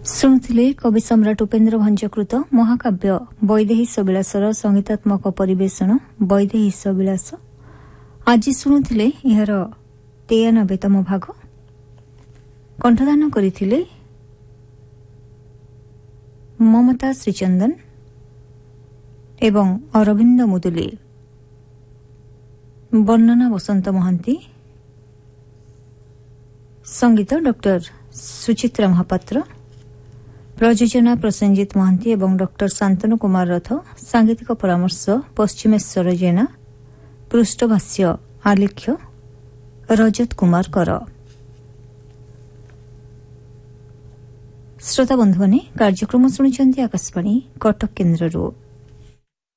ଶୁଣୁଥିଲେ କବି ସମ୍ରାଟ ଉପେନ୍ଦ୍ର ଭଞ୍ଜକୃତ ମହାକାବ୍ୟ ବୈଦେହୀଶ ବିଳାସର ସଙ୍ଗୀତାତ୍ମକ ପରିବେଷଣ ବୈଦେହୀଶ ବିଳାସ। ଆଜି ଶୁଣୁଥିଲେ ଏହାର 93ତମ ଭାଗ। କଣ୍ଠଦାନ କରିଥିଲେ ମମତା ଶ୍ରୀଚନ୍ଦନ ଏବଂ ଅରବିନ୍ଦ ମୁଦୁଲି। ବର୍ଣ୍ଣନା ବସନ୍ତ ମହାନ୍ତି। ସଙ୍ଗୀତ ଡକ୍ଟର ସୁଚିତ୍ରା ମହାପାତ୍ର। ପ୍ରଯୋଜନା ପ୍ରସେନଜିତ ମହାନ୍ତି ଏବଂ ଡକ୍ଟର ଶାନ୍ତନୁ କୁମାର ରଥ। ସାଙ୍ଗୀତିକ ପରାମର୍ଶ ପଶ୍ଚିମେଶ୍ୱର ଜେନା। ପୃଷ୍ଠଭାଷ୍ୟ ଆଲେଖ୍ୟ ରଜତ କୁମାର କର। ଶ୍ରୋତା ବନ୍ଧୁମାନେ କାର୍ଯ୍ୟକ୍ରମ ଶୁଣୁଛନ୍ତି ଆକାଶବାଣୀ କଟକ କେନ୍ଦ୍ରରୁ।